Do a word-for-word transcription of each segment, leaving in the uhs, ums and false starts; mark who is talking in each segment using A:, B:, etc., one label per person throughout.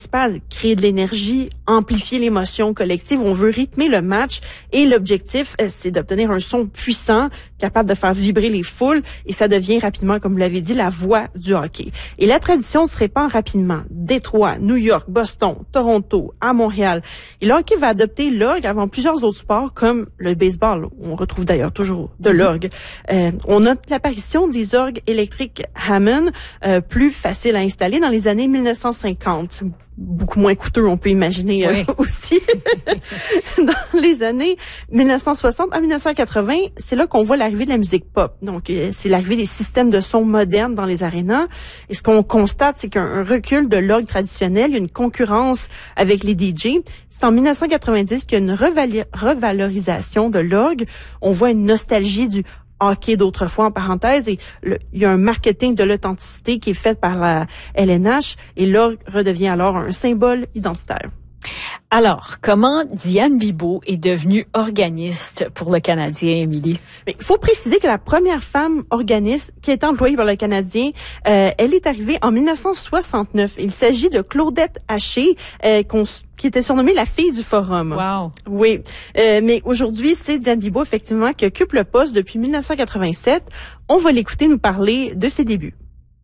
A: créer de l'énergie, amplifier l'émotion collective. On veut rythmer le match et l'objectif, c'est d'obtenir un son puissant, capable de faire vibrer les foules et ça devient rapidement, comme vous l'avez dit, la voix du hockey. Et la tradition se répand rapidement. Détroit, New York, Boston, Toronto, à Montréal. Et le hockey va adopter l'orgue avant plusieurs autres sports comme le baseball. On retrouve d'ailleurs toujours de l'orgue. Euh, on note l'apparition des orgues électriques Hammond, euh, plus faciles à installer dans les années mille neuf cent cinquante. Beaucoup moins coûteux, on peut imaginer euh, oui. aussi. Dans les années mille neuf cent soixante à mille neuf cent quatre-vingts, c'est là qu'on voit l'arrivée de la musique pop. Donc, euh, c'est l'arrivée des systèmes de son modernes dans les arénas. Et ce qu'on constate, c'est qu'il y a un recul de l'orgue traditionnel. Il y a une concurrence avec les D J. C'est en mille neuf cent quatre-vingt-dix qu'il y a une revali- revalorisation de l'orgue. On voit une nostalgie du hockey d'autrefois, en parenthèse, et le, il y a un marketing de l'authenticité qui est fait par la L N H, et l'orgue redevient alors un symbole identitaire.
B: Alors, comment Diane Bibeau est devenue organiste pour le Canadien, Émilie?
A: Il faut préciser que la première femme organiste qui est employée par le Canadien, euh, elle est arrivée en mille neuf cent soixante-neuf. Il s'agit de Claudette Haché, euh, qu'on, qui était surnommée la fille du Forum.
B: Wow.
A: Oui, euh, mais aujourd'hui, c'est Diane Bibeau, effectivement, qui occupe le poste depuis mille neuf cent quatre-vingt-sept. On va l'écouter nous parler de ses débuts.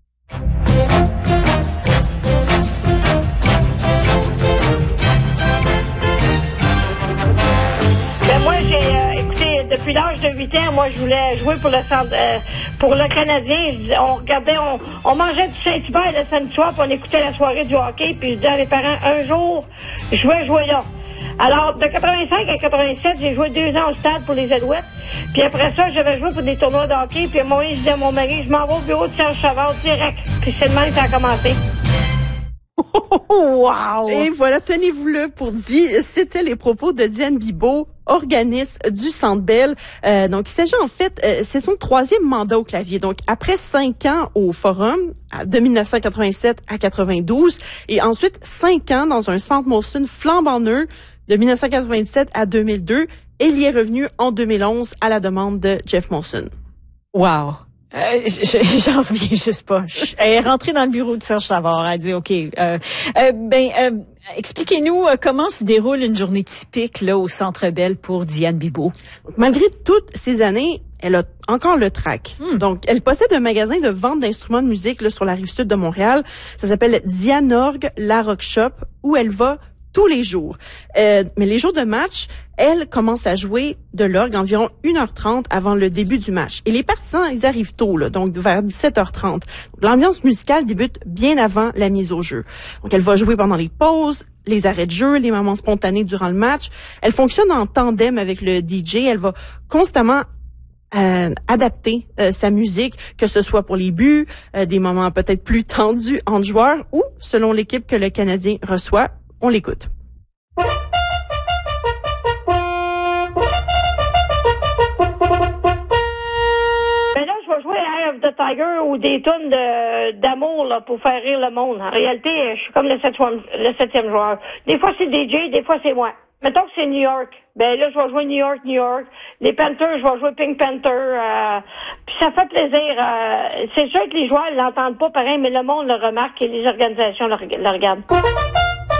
C: Depuis l'âge de huit ans, moi, je voulais jouer pour le centre, euh, pour le Canadien. On regardait, on, on mangeait du Saint-Hubert le samedi soir, puis on écoutait la soirée du hockey, puis je disais à mes parents, un jour, je vais jouer là. Alors, de quatre-vingt-cinq à quatre-vingt-sept, j'ai joué deux ans au stade pour les Alouettes. Puis après ça, j'avais joué pour des tournois de hockey, puis à un moment, je disais à mon mari, je m'en vais au bureau de Serge Savard direct. Puis c'est le même que ça a commencé.
A: Wow! Et voilà, tenez-vous-le pour dire, c'était les propos de Diane Bibeau, organiste du Centre Bell. Euh, donc, il s'agit en fait, euh, c'est son troisième mandat au clavier. Donc, après cinq ans au Forum, de mille neuf cent quatre-vingt-sept à quatre-vingt-douze, et ensuite cinq ans dans un centre Molson flambant neuf, de mille neuf cent quatre-vingt-dix-sept à deux mille deux, et il y est revenu en deux mille onze à la demande de Jeff Molson.
B: Wow! Euh, j'en reviens juste pas. Elle est rentrée dans le bureau de Serge Savard. Elle a dit, OK, euh, euh, ben, euh, expliquez-nous euh, comment se déroule une journée typique là au Centre Bell pour Diane Bibeau.
A: Malgré toutes ces années, elle a encore le trac. Hmm. Donc, elle possède un magasin de vente d'instruments de musique là, sur la rive sud de Montréal. Ça s'appelle Diane Orgue La Rock Shop, où elle va tous les jours. Euh, mais les jours de match, elle commence à jouer de l'orgue environ une heure trente avant le début du match. Et les partisans, ils arrivent tôt, là, donc vers dix-sept heures trente. Donc, l'ambiance musicale débute bien avant la mise au jeu. Donc, elle va jouer pendant les pauses, les arrêts de jeu, les moments spontanés durant le match. Elle fonctionne en tandem avec le D J. Elle va constamment Euh, adapter euh, sa musique, que ce soit pour les buts, euh, des moments peut-être plus tendus entre joueurs ou selon l'équipe que le Canadien reçoit. On l'écoute.
C: Mais là, je vais jouer à Eye of the Tiger ou des tunes de, d'amour là, pour faire rire le monde. En réalité, je suis comme le septième, le septième joueur. Des fois, c'est D J, des fois, c'est moi. Mettons que c'est New York. Ben là, je vais jouer New York, New York. Les Panthers, je vais jouer Pink Panther. Euh, puis ça fait plaisir. Euh, c'est sûr que les joueurs ne l'entendent pas pareil, mais le monde le remarque et les organisations le, le regardent.